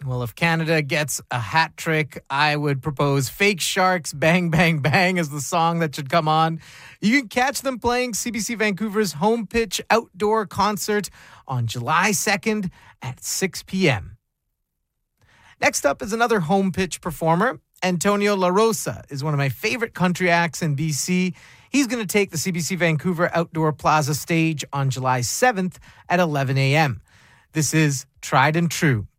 Well, if Canada gets a hat trick, I would propose Fake Sharks Bang Bang Bang as the song that should come on. You can catch them playing CBC Vancouver's Home Pitch Outdoor Concert on July 2nd at 6 p.m. Next up is another home pitch performer. Antonio La Rosa is one of my favorite country acts in BC. He's going to take the CBC Vancouver Outdoor Plaza stage on July 7th at 11 a.m. This is Tried and True.